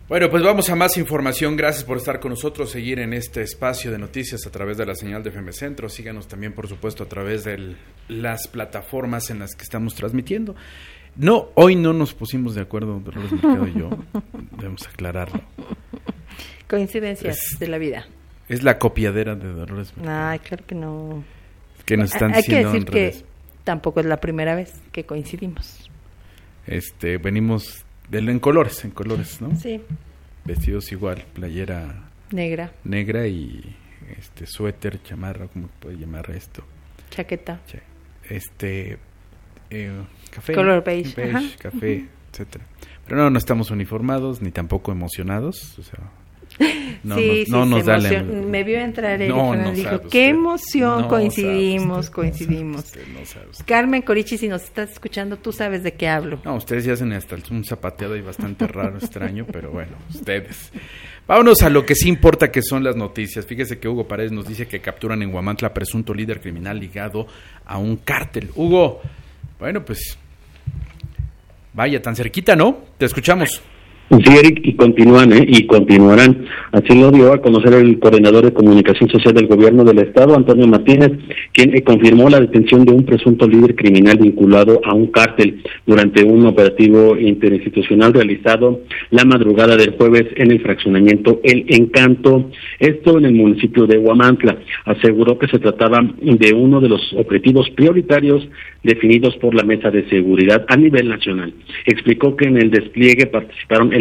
Bueno, pues vamos a más información. Gracias por estar con nosotros, seguir en este espacio de noticias a través de la señal de FM Centro. Síganos también, por supuesto, a través de las plataformas en las que estamos transmitiendo. No, hoy no nos pusimos de acuerdo, Dolores Mercado y yo. Debemos aclararlo. Coincidencias de la vida. Es la copiadera de Dolores Mercado. Ay, claro que no. Que nos están Hay que diciendo decir en redes. que tampoco es la primera vez que coincidimos. Venimos en colores, ¿no? Sí. Vestidos igual, playera negra y suéter, chamarra, ¿cómo puede llamar esto? Chaqueta. Café. Color beige, café, etcétera. Pero no estamos uniformados ni tampoco emocionados, o sea, no nos da la emoción. Me vio entrar Erika, dijo, qué emoción, coincidimos. No sabe usted. Carmen Corichi, si nos estás escuchando, tú sabes de qué hablo. No, ustedes ya hacen hasta un zapateado ahí bastante raro, extraño, pero bueno, ustedes. Vámonos a lo que sí importa, que son las noticias. Fíjese que Hugo Paredes nos dice que capturan en Huamantla presunto líder criminal ligado a un cártel. Hugo, bueno, pues vaya, tan cerquita, ¿no? Te escuchamos. Sí, Eric, y continuarán. Así lo dio a conocer el coordinador de comunicación social del gobierno del estado, Antonio Martínez, quien confirmó la detención de un presunto líder criminal vinculado a un cártel durante un operativo interinstitucional realizado la madrugada del jueves en el fraccionamiento El Encanto, esto en el municipio de Huamantla. Aseguró que se trataba de uno de los objetivos prioritarios definidos por la Mesa de Seguridad a nivel nacional. Explicó que en el despliegue participaron